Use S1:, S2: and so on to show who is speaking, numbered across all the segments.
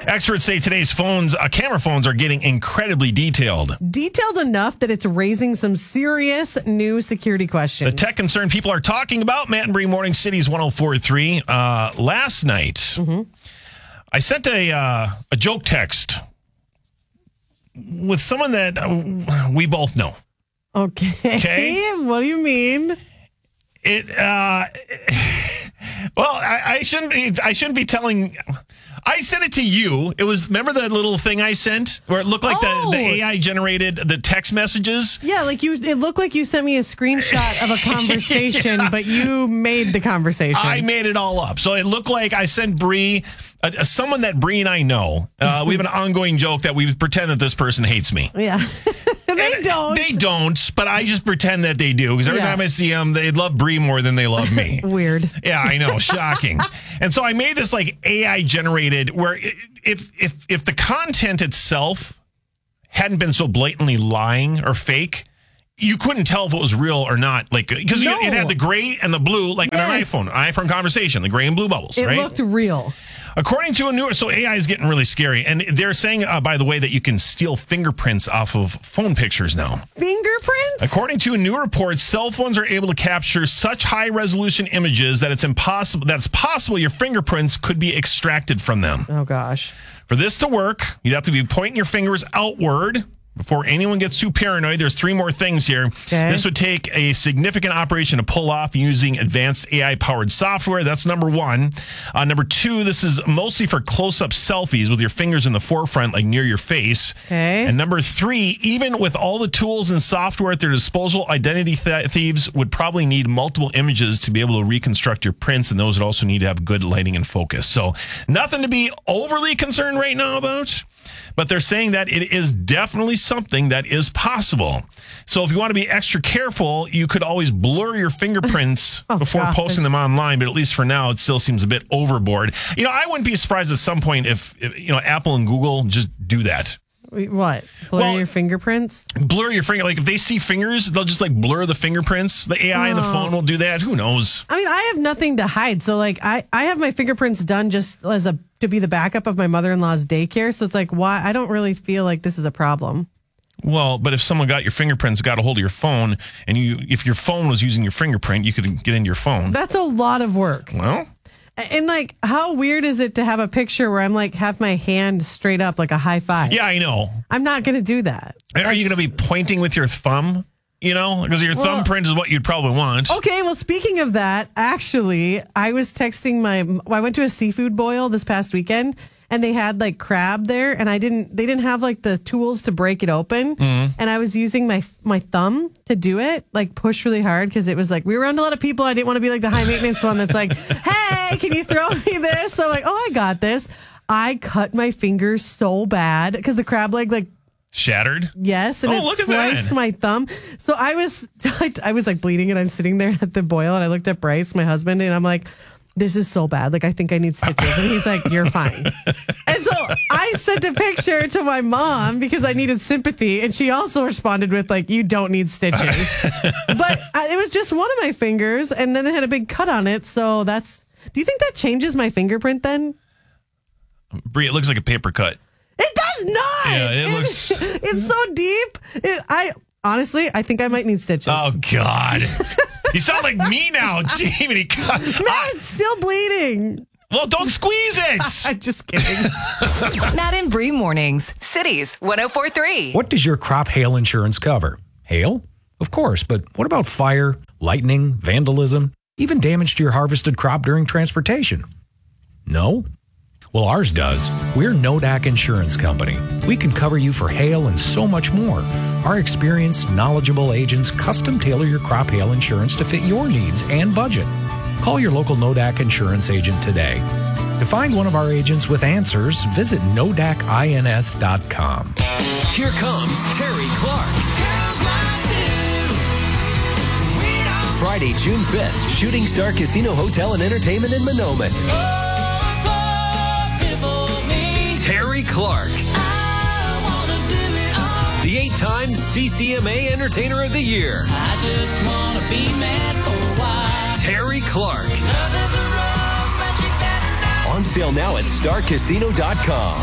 S1: Experts say today's camera phones are getting incredibly detailed.
S2: Detailed enough that it's raising some serious new security questions.
S1: The tech concern people are talking about. Matt and Bree Morning City's 104.3. Last night, I sent a joke text with someone that we both know.
S2: Okay. What do you mean?
S1: I shouldn't be telling. I sent it to you. It was, remember that little thing I sent where it looked like the AI generated the text messages?
S2: Yeah, it looked like you sent me a screenshot of a conversation, but you made the conversation.
S1: I made it all up. So it looked like I sent Bree, someone that Bree and I know. We have an ongoing joke that we pretend that this person hates me.
S2: Yeah. They don't.
S1: They don't, but I just pretend that they do because every time I see them, they love Bree more than they love me.
S2: Weird.
S1: Yeah, I know. Shocking. And so I made this like AI generated where if the content itself hadn't been so blatantly lying or fake, you couldn't tell if it was real or not. Like, because it had the gray and the blue, like on an iPhone conversation, the gray and blue bubbles.
S2: It looked real.
S1: According to so AI is getting really scary. And they're saying, by the way, that you can steal fingerprints off of phone pictures now.
S2: Fingerprints?
S1: According to a new report, cell phones are able to capture such high resolution images that that's possible your fingerprints could be extracted from them.
S2: Oh, gosh.
S1: For this to work, you'd have to be pointing your fingers outward. Before anyone gets too paranoid, there's 3 more things here.
S2: Okay.
S1: This would take a significant operation to pull off using advanced AI-powered software. That's number 1. Number 2, this is mostly for close-up selfies with your fingers in the forefront, like near your face.
S2: Okay.
S1: And number 3, even with all the tools and software at their disposal, identity thieves would probably need multiple images to be able to reconstruct your prints, and those would also need to have good lighting and focus. So nothing to be overly concerned right now about. But they're saying that it is definitely something that is possible. So if you want to be extra careful, you could always blur your fingerprints before posting them online. But at least for now, it still seems a bit overboard. I wouldn't be surprised at some point if Apple and Google just do that.
S2: What? Blur your fingerprints?
S1: Blur your finger. Like if they see fingers, they'll just like blur the fingerprints. The AI in the phone will do that. Who knows?
S2: I mean, I have nothing to hide. So like I have my fingerprints done just to be the backup of my mother-in-law's daycare. So it's like, why? I don't really feel like this is a problem.
S1: Well, but if someone got your fingerprints, got a hold of your phone, and if your phone was using your fingerprint, you could get into your phone.
S2: That's a lot of work.
S1: Well.
S2: And like, how weird is it to have a picture where I'm like, have my hand straight up like a high five?
S1: Yeah, I know.
S2: I'm not going to do that.
S1: Are you going to be pointing with your thumb? Because your thumbprint is what you'd probably want.
S2: Okay, well, speaking of that, actually, I was texting I went to a seafood boil this past weekend, and they had like crab there, and they didn't have like the tools to break it open. Mm-hmm. And I was using my thumb to do it, like push really hard, because it was like, we were around a lot of people. I didn't want to be like the high maintenance one that's like, hey, can you throw me this? So I'm like, I got this. I cut my fingers so bad because the crab leg like
S1: shattered.
S2: Yes, and it sliced my thumb. So I was like bleeding, and I'm sitting there at the boil, and I looked at Bryce, my husband, and I'm like, this is so bad. Like, I think I need stitches. And he's like, you're fine. And so I sent a picture to my mom because I needed sympathy. And she also responded with like, you don't need stitches. But it was just one of my fingers, and then it had a big cut on it. So do you think that changes my fingerprint then?
S1: Brie, it looks like a paper cut.
S2: It does not.
S1: Yeah,
S2: it's so deep. I think I might need stitches.
S1: Oh, God. You sound like me now, Jamie.
S2: Man, it's still bleeding.
S1: Well, don't squeeze it.
S2: I'm just kidding.
S3: Matt and Bree Mornings, Cities 104.3.
S4: What does your crop hail insurance cover? Hail? Of course, but what about fire, lightning, vandalism, even damage to your harvested crop during transportation? No? Well, ours does. We're Nodak Insurance Company. We can cover you for hail and so much more. Our experienced, knowledgeable agents custom tailor your crop hail insurance to fit your needs and budget. Call your local Nodak Insurance agent today. To find one of our agents with answers, visit nodakins.com.
S5: Here comes Terry Clark. Friday, June 5th, Shooting Star Casino Hotel and Entertainment in Monoman. Terry Clark. The 8-time CCMA Entertainer of the Year.
S6: I just want to be mad for a while.
S5: Terry Clark.
S6: Love is a rose, magic that night.
S5: On On sale now at starcasino.com.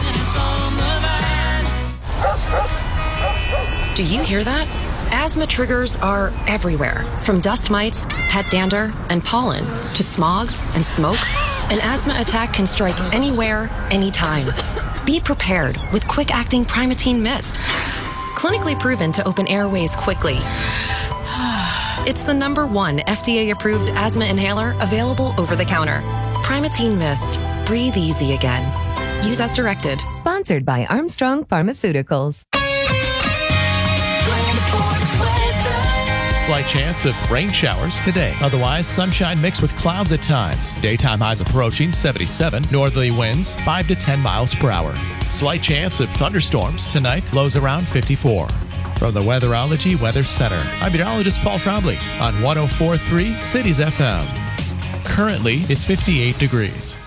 S6: Do you hear that? Asthma triggers are everywhere, from dust mites, pet dander, and pollen, to smog and smoke. An asthma attack can strike anywhere, anytime. Be prepared with quick-acting Primatene Mist. Clinically proven to open airways quickly. It's the #1 FDA-approved asthma inhaler available over the counter. Primatene Mist. Breathe easy again. Use as directed.
S7: Sponsored by Armstrong Pharmaceuticals.
S8: Slight chance of rain showers today. Otherwise, sunshine mixed with clouds at times. Daytime highs approaching 77. Northerly winds 5 to 10 miles per hour. Slight chance of thunderstorms tonight. Lows around 54. From the Weatherology Weather Center, I'm meteorologist Paul Trombley on 104.3 Cities FM. Currently, it's 58 degrees.